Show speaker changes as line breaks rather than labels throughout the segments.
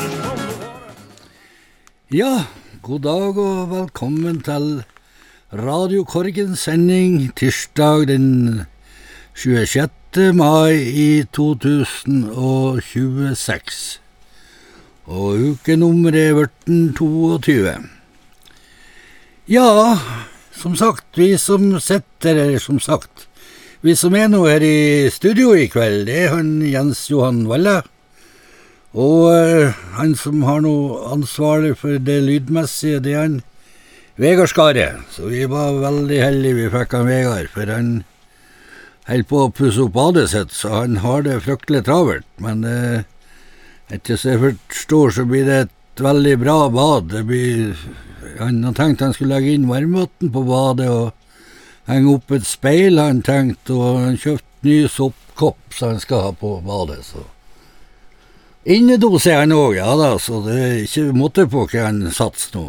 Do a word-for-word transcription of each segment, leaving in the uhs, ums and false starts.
Ja, god dag og velkommen til Radio Korgens sending tirsdag den tjuesjette mai i to tusen og tjueseks. Og ukenummeret er verten tjueto. Ja, som sagt, vi som sitter her, som sagt, vi som er nå her i studio i kveld, det er han Jens Johan Valle. Og uh, han som har noe ansvarlig for det lydmessige, det er han Vegard Skare. Så vi var veldig heldige vi fikk han Vegard, for han holder på å pusse opp badet sitt, så han har det fryktelig travelt. Men uh, etter så jeg forstår, så blir det et veldig bra bad. Det blir, han har tenkt han skulle legge inn varmvatten på badet og henge opp et speil, han tenkt, og han kjøpt ny soppkopp som han skal ha på badet, så innedos er han også, ja da, så det er ikke måte på hva han sats nå.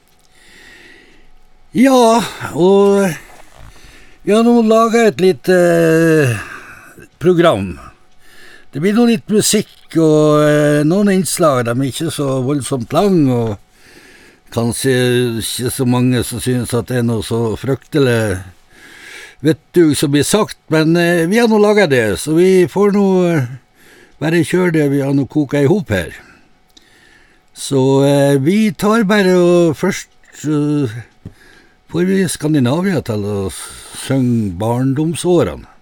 Ja, og vi har nå laget et lite eh, program. Det blir nå litt musikk og eh, noen innslag, de er ikke så voldsomt lang, og kanskje ikke så mange som synes at det er noe så fryktelig vettug som blir sagt, men eh, vi har nå laget det, så vi får nå bare kjør det vi har nå koket i hop her. Så eh, vi tar bare og først uh, får vi Skandinavia til å synge barndomsårene.